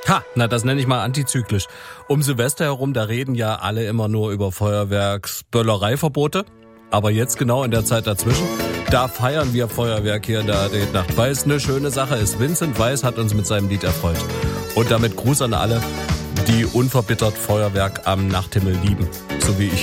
Ha, na das nenne ich mal antizyklisch. Um Silvester herum, da reden ja alle immer nur über Feuerwerksböllereiverbote. Aber jetzt genau in der Zeit dazwischen, da feiern wir Feuerwerk hier in der ARD-Nacht, weil es eine schöne Sache ist. Vincent Weiss hat uns mit seinem Lied erfreut. Und damit Gruß an alle, die unverbittert Feuerwerk am Nachthimmel lieben, so wie ich.